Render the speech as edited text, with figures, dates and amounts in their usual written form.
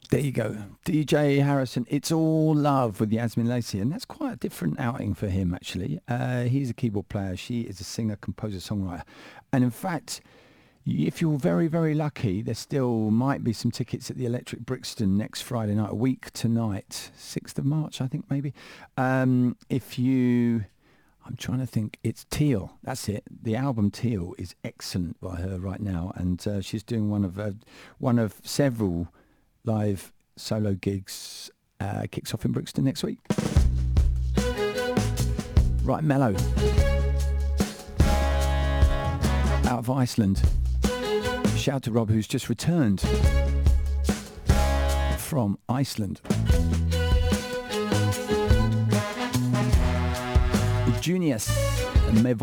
There you go. DJ Harrison, It's All Love with Yasmin Lacey. And that's quite a different outing for him, actually. He's a keyboard player. She is a singer, composer, songwriter. And in fact, if you're very, very lucky, there still might be some tickets at the Electric Brixton next Friday night, a week tonight, 6th of March, I think, maybe. I'm trying to think. It's Teal. That's it. The album Teal is excellent by her right now. And she's doing one of several live solo gigs, kicks off in Brixton next week. Right, Mellow. Out of Iceland. Shout out to Rob, who's just returned from Iceland. Junius and Mevo.